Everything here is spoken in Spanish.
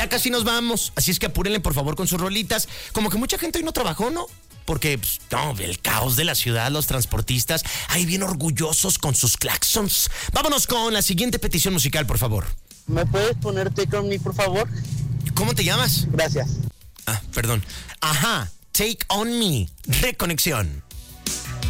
Ya casi nos vamos, así es que apúrenle por favor con sus rolitas. Como que mucha gente hoy no trabajó, ¿no? Porque, pues, no, el caos de la ciudad, los transportistas, ahí bien orgullosos con sus claxons. Vámonos con la siguiente petición musical, por favor. ¿Me puedes poner Take On Me, por favor? ¿Cómo te llamas? Gracias. Perdón. Ajá, Take On Me, Reconexión.